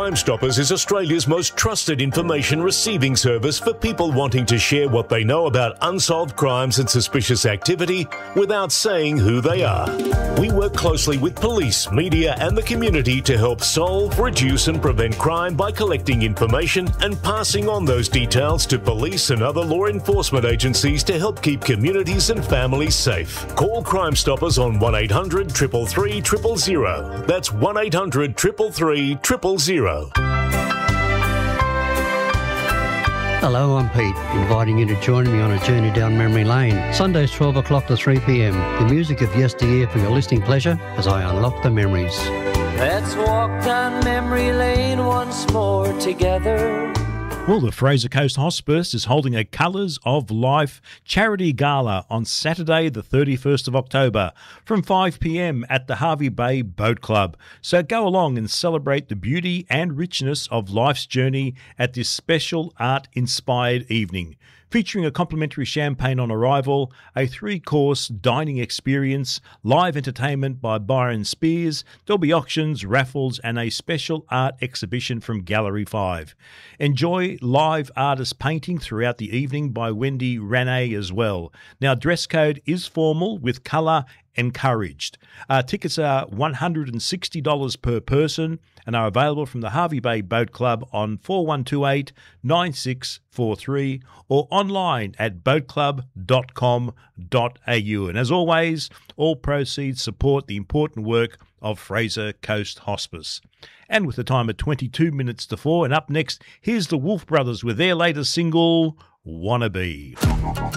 Crime Stoppers is Australia's most trusted information receiving service for people wanting to share what they know about unsolved crimes and suspicious activity without saying who they are. We work closely with police, media and the community to help solve, reduce and prevent crime by collecting information and passing on those details to police and other law enforcement agencies to help keep communities and families safe. Call Crime Stoppers on 1800 333 000. That's 1800 333 000. Hello, I'm Pete, inviting you to join me on a journey down memory lane. Sundays 12 o'clock to 3 p.m. The music of yesteryear for your listening pleasure as I unlock the memories. Let's walk down memory lane once more together. Well, the Fraser Coast Hospice is holding a Colours of Life charity gala on Saturday the 31st of October from 5 p.m. at the Hervey Bay Boat Club. So go along and celebrate the beauty and richness of life's journey at this special art-inspired evening. Featuring a complimentary champagne on arrival, a 3-course dining experience, live entertainment by Byron Spears, there'll be auctions, raffles and a special art exhibition from Gallery 5. Enjoy live artist painting throughout the evening by Wendy Rane as well. Now, dress code is formal with colour encouraged. Tickets are $160 per person and are available from the Hervey Bay Boat Club on 4128 9643 or online at boatclub.com.au. And as always, all proceeds support the important work of Fraser Coast Hospice. And with the time at 22 minutes to 4, and up next, here's the Wolf Brothers with their latest single, Wannabe.